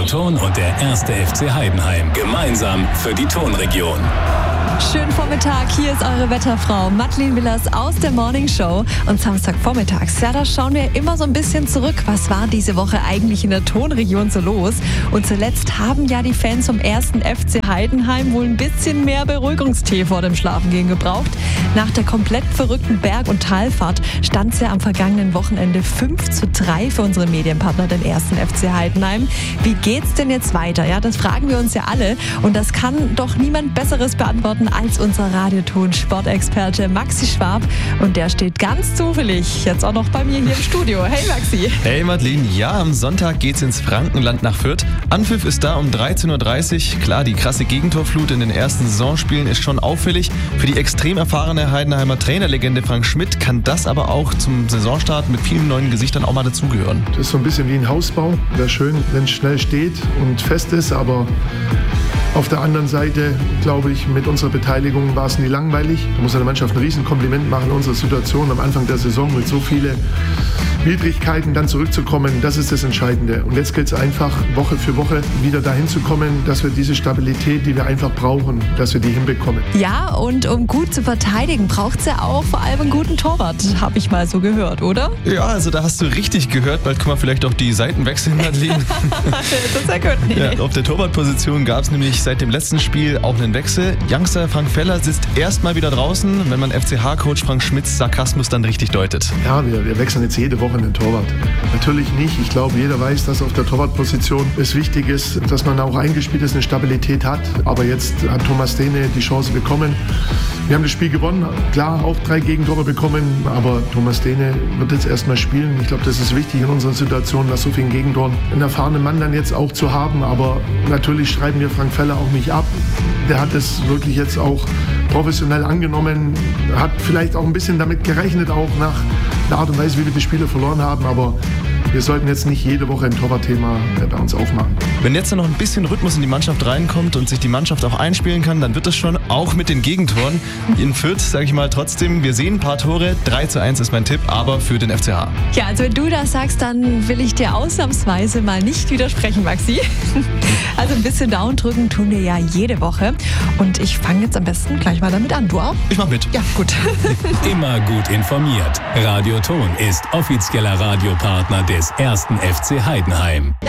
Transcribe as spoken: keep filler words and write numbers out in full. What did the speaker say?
Ton und der erste F C Heidenheim. Gemeinsam für die Tonregion. Schönen Vormittag, hier ist eure Wetterfrau Madeleine Willers aus der Morning Show. Und Samstagvormittags, ja, da schauen wir immer so ein bisschen zurück. Was war diese Woche eigentlich in der Tonregion so los? Und zuletzt haben ja die Fans vom ersten F C Heidenheim wohl ein bisschen mehr Beruhigungstee vor dem Schlafengehen gebraucht. Nach der komplett verrückten Berg- und Talfahrt stand es ja am vergangenen Wochenende fünf zu drei für unsere Medienpartner, den ersten F C Heidenheim. Wie geht's denn jetzt weiter? Ja, das fragen wir uns ja alle. Und das kann doch niemand Besseres beantworten als unser Radioton-Sportexperte Maxi Schwab. Und der steht ganz zufällig jetzt auch noch bei mir hier im Studio. Hey Maxi. Hey Madeleine, ja, am Sonntag geht's ins Frankenland nach Fürth. Anpfiff ist da um dreizehn Uhr dreißig. Klar, die krasse Gegentorflut in den ersten Saisonspielen ist schon auffällig. Für die extrem erfahrene Heidenheimer Trainerlegende Frank Schmidt kann das aber auch zum Saisonstart mit vielen neuen Gesichtern auch mal dazugehören. Das ist so ein bisschen wie ein Hausbau. Wäre schön, wenn es schnell steht und fest ist, aber auf der anderen Seite, glaube ich, mit unserer Beteiligung war es nie langweilig. Da muss der Mannschaft ein Riesenkompliment machen in unserer Situation am Anfang der Saison mit so vielen Widrigkeiten dann zurückzukommen. Das ist das Entscheidende. Und jetzt gilt es einfach, Woche für Woche wieder dahin zu kommen, dass wir diese Stabilität, die wir einfach brauchen, dass wir die hinbekommen. Ja, und um gut zu verteidigen, braucht es ja auch vor allem einen guten Torwart, habe ich mal so gehört, oder? Ja, also da hast du richtig gehört. Bald können wir vielleicht auch die Seiten wechseln, Madeleine. Das ist ja gut. Nee. Ja, auf der Torwartposition gab es nämlich seit dem letzten Spiel auch einen Wechsel. Youngster Frank Feller sitzt erstmal wieder draußen, wenn man F C H-Coach Frank Schmidts Sarkasmus dann richtig deutet. Ja, wir, wir wechseln jetzt jede Woche den Torwart. Natürlich nicht. Ich glaube, jeder weiß, dass auf der Torwartposition es wichtig ist, dass man auch eingespielt ist, eine Stabilität hat. Aber jetzt hat Thomas Dehne die Chance bekommen. Wir haben das Spiel gewonnen. Klar, auch drei Gegentore bekommen. Aber Thomas Dehne wird jetzt erstmal spielen. Ich glaube, das ist wichtig in unserer Situation, nach so vielen Gegentoren einen erfahrenen Mann dann jetzt auch zu haben. Aber natürlich schreiben wir Frank Feller auch nicht ab. Der hat es wirklich jetzt auch professionell angenommen, hat vielleicht auch ein bisschen damit gerechnet, auch nach der Art und Weise, wie wir die Spiele verloren haben, aber wir sollten jetzt nicht jede Woche ein Torwartthema bei uns aufmachen. Wenn jetzt noch ein bisschen Rhythmus in die Mannschaft reinkommt und sich die Mannschaft auch einspielen kann, dann wird es schon, auch mit den Gegentoren. In Fürth, sage ich mal trotzdem, wir sehen ein paar Tore, drei zu eins ist mein Tipp, aber für den F C H. Ja, also wenn du das sagst, dann will ich dir ausnahmsweise mal nicht widersprechen, Maxi. Also ein bisschen Daumen drücken tun wir ja jede Woche. Und ich fange jetzt am besten gleich mal damit an. Du auch? Ich mach mit. Ja, gut. Immer gut informiert. Radioton ist offizieller Radiopartner des ersten F C Heidenheim.